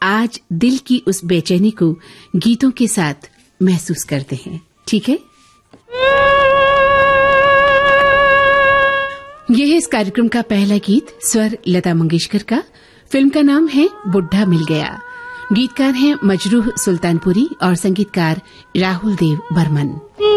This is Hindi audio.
आज दिल की उस बेचैनी को गीतों के साथ महसूस करते हैं। ठीक है, यह है इस कार्यक्रम का पहला गीत, स्वर लता मंगेशकर का। फिल्म का नाम है बुढ़ा मिल गया। गीतकार हैं मजरूह सुल्तानपुरी और संगीतकार राहुल देव बर्मन।